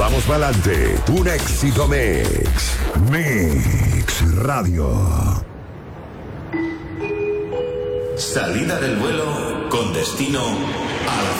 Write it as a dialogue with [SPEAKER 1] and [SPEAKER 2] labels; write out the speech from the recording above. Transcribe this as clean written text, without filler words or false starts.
[SPEAKER 1] Vamos pa'lante, un éxito mix. Mix Radio.
[SPEAKER 2] Salida del vuelo con destino a la